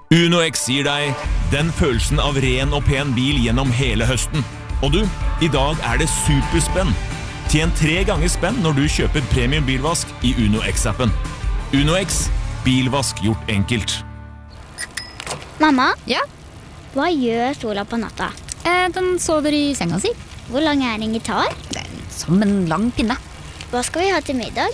UnoX gir deg den følelsen av ren og pen bil gjennom hele høsten. Og du, i dag det superspenn. Tjen 3 ganger spenn når du kjøper premium bilvask i UnoX-appen. UnoX, bilvask gjort enkelt. Mamma? Ja? Hva gjør Sola på natta? Den sover i senga si. Hvor lang den gitar? Som en lang pinne. Hva skal vi ha til middag?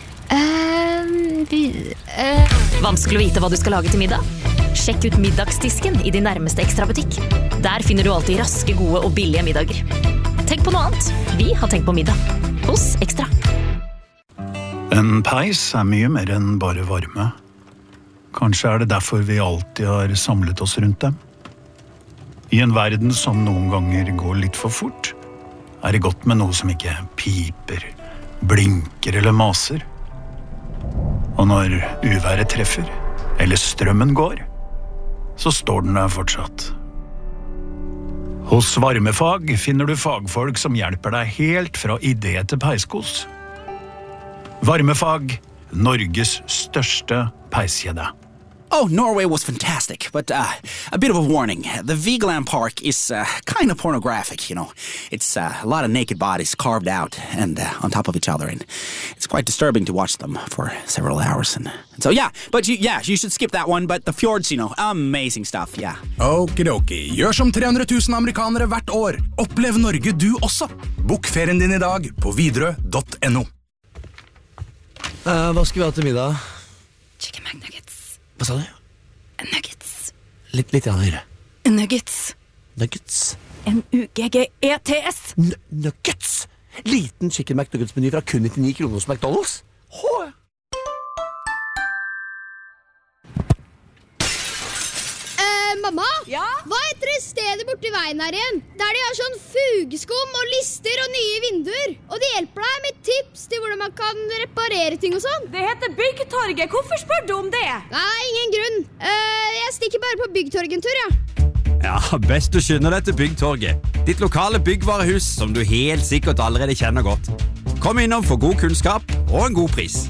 Vanskelig å vite hva du skal lage til middag? Sjekk ut middagsdisken i din nærmeste Ekstra-butikk. Der finner du alltid raske, gode og billige middager. Tenk på noe annet. Vi har tenkt på middag. Hos Ekstra. En peis mye mer enn bare varme. Kanskje det derfor vi alltid har samlet oss rundt dem. I en verden som noen ganger går litt for fort, det godt med noe som ikke piper, blinker eller maser. Og når uværet treffer, eller strømmen går, så står den der fortsatt. Hos Varmefag finner du fagfolk som hjelper deg helt fra idé til peiskos. Varmefag, Norges største peiskjede. Oh, Norway was fantastic, but a bit of a warning. The Vigeland Park is kind of pornographic, you know. It's a lot of naked bodies carved out and on top of each other, and it's quite disturbing to watch them for several hours. And so, yeah, but you should skip that one, but the fjords, you know, amazing stuff, yeah. Okidoki, gjør som 300 000 amerikanere hvert år. Opplev Norge du også. Bok ferien din i dag på Widerøe.no. Hva skal vi ha til middag? Chicken McNuggets. Hva sa du? Nuggets. Litt høyere. Nuggets. Nuggets? N-U-G-G-E-T-S. Nuggets? Liten chicken McNuggets-meny fra kun 99 kroner hos McDonald's? Mamma? Ja? Hva heter det stedet borti veien her igjen? Der de har sånn fugeskum og lister og nye vinduer. Og de hjelper deg med tips til hvordan man kan reparere ting og sånn. Det heter Byggtorget. Hvorfor spør du om det? Nei, ingen grunn. Jeg stikker bare på Byggtorget en tur, ja. Ja, best du skynder deg til Byggtorget. Ditt lokale byggvarehus som du helt sikkert allerede kjenner godt. Kom innom for god kunnskap og en god pris.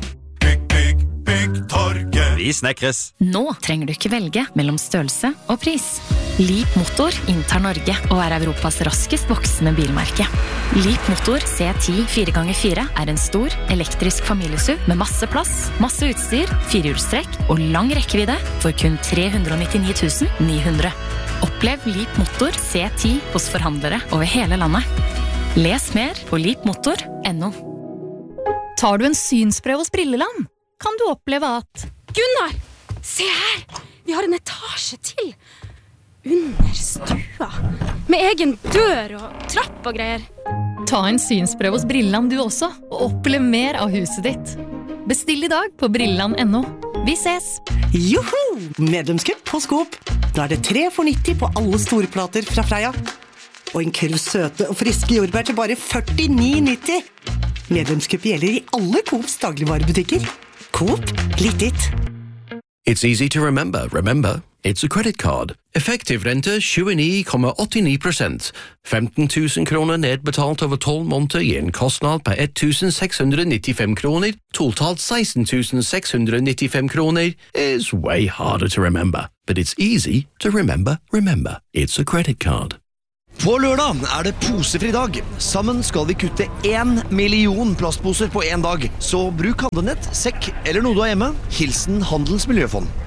Byggtorget. Vi snekres. Nå trenger du ikke velge mellom størrelse og pris. Leap Motor inntar Norge og Europas raskest voksende bilmerke. Leap Motor C10 4x4 en stor, elektrisk familiesuv med masse plass, masse utstyr, 4-hjulstrekk og lang rekkevidde for kun 399 900. Opplev Leap Motor C10 hos forhandlere over hele landet. Les mer på leapmotor.no. Tar du en synsprøve hos Brilleland, kan du oppleve at Gunnar, se her! Vi har en etasje til. Under stua. Med egen dør og trapp og greier. Ta en synsprøve hos Brilleland du også, og opplev mer av huset ditt. Bestill i dag på brilleland.no. Vi ses! Joho! Medlemskap på Skop. Nå det 3 for 90 på alle store plater fra Freia. Og en kurv søte og friske jordbær til bare 49,90. Medlemskap gjelder i alle Coops dagligvarebutikker. Coop, litt ditt. It's easy to remember. Remember, it's a credit card. Effektiv rente 29,89%. 15 000 kroner nedbetalt over 12 måneder i en kostnad på 1,695 kroner. Totalt 16,695 kroner is way harder to remember. But it's easy to remember. Remember, it's a credit card. På lørdag det posefri dag. Sammen skal vi kutte 1 million plastposer på en dag. Så bruk handlenett, sekk eller noe du har hjemme. Hilsen Handels Miljøfond.